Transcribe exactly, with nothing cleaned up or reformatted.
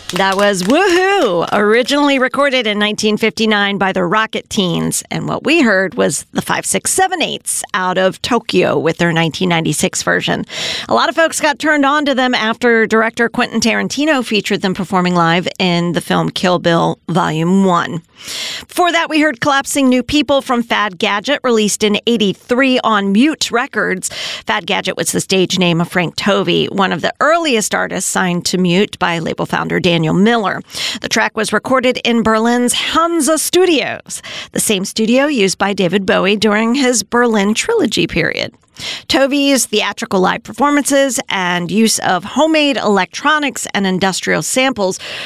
That was Woohoo, originally recorded in nineteen fifty-nine by the Rocket Teens. And what we heard was the five six seven eights out of Tokyo with their nineteen ninety-six version. A lot of folks got turned on to them after director Quentin Tarantino featured them performing live in the film Kill Bill Volume one. Before that, we heard Collapsing New People from Fad Gadget, released in eighty-three on Mute Records. Fad Gadget was the stage name of Frank Tovey, one of the earliest artists signed to Mute by label founder Daniel Miller. The track was recorded in Berlin's Hansa Studios, the same studio used by David Bowie during his Berlin Trilogy period. Tovey's theatrical live performances and use of homemade electronics and industrial samples